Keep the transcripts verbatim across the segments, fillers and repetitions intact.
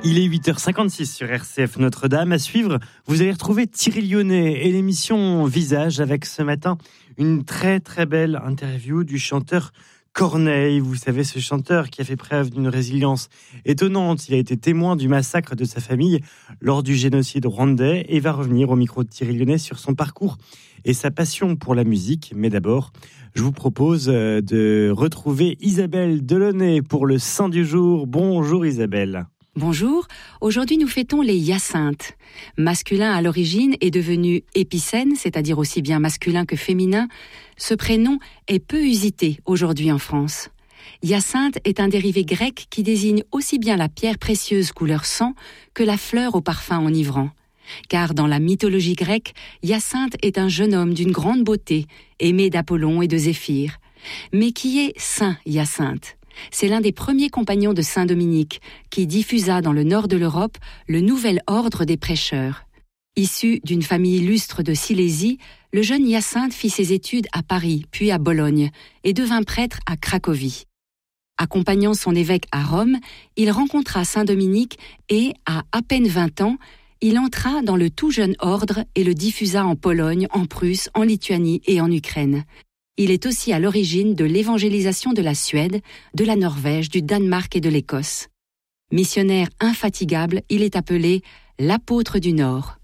Il est huit heures cinquante-six sur R C F Notre-Dame. À suivre, vous allez retrouver Thierry Lyonnais et l'émission Visage avec ce matin une très très belle interview du chanteur Corneille. Vous savez, ce chanteur qui a fait preuve d'une résilience étonnante. Il a été témoin du massacre de sa famille lors du génocide rwandais et va revenir au micro de Thierry Lyonnais sur son parcours et sa passion pour la musique. Mais d'abord, je vous propose de retrouver Isabelle Delaunay pour le Saint du jour. Bonjour Isabelle. Bonjour, aujourd'hui nous fêtons les Hyacinthes. Masculin à l'origine est devenu épicène, c'est-à-dire aussi bien masculin que féminin. Ce prénom est peu usité aujourd'hui en France. Hyacinthe est un dérivé grec qui désigne aussi bien la pierre précieuse couleur sang que la fleur au parfum enivrant. Car dans la mythologie grecque, Hyacinthe est un jeune homme d'une grande beauté, aimé d'Apollon et de Zéphyr. Mais qui est Saint Hyacinthe ? C'est l'un des premiers compagnons de Saint Dominique qui diffusa dans le nord de l'Europe le nouvel ordre des prêcheurs. Issu d'une famille illustre de Silésie, le jeune Hyacinthe fit ses études à Paris, puis à Bologne, et devint prêtre à Cracovie. Accompagnant son évêque à Rome, il rencontra Saint Dominique et, à à peine vingt ans, il entra dans le tout jeune ordre et le diffusa en Pologne, en Prusse, en Lituanie et en Ukraine. Il est aussi à l'origine de l'évangélisation de la Suède, de la Norvège, du Danemark et de l'Écosse. Missionnaire infatigable, il est appelé l'apôtre du Nord.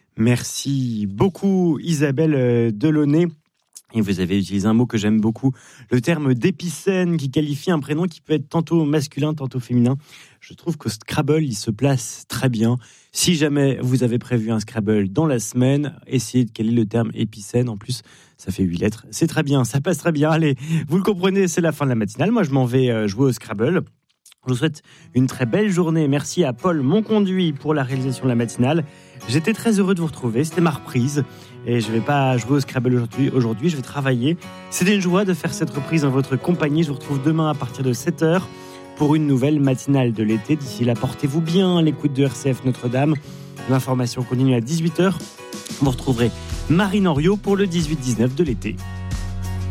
Merci beaucoup Isabelle Delaunay. Et vous avez utilisé un mot que j'aime beaucoup, le terme d'épicène qui qualifie un prénom qui peut être tantôt masculin, tantôt féminin. Je trouve que Scrabble, il se place très bien. Si jamais vous avez prévu un Scrabble dans la semaine, essayez de caler le terme épicène. En plus, ça fait huit lettres. C'est très bien, ça passe très bien. Allez, vous le comprenez, c'est la fin de la matinale. Moi, je m'en vais jouer au Scrabble. Je vous souhaite une très belle journée. Merci à Paul Monconduit pour la réalisation de la matinale. J'étais très heureux de vous retrouver. C'était ma reprise. Et je ne vais pas jouer au Scrabble aujourd'hui. Aujourd'hui, je vais travailler. C'était une joie de faire cette reprise en votre compagnie. Je vous retrouve demain à partir de sept heures pour une nouvelle matinale de l'été. D'ici là, portez-vous bien à l'écoute de R C F Notre-Dame. L'information continue à dix-huit heures. Vous retrouverez Marine Henriot pour le dix-huit dix-neuf de l'été.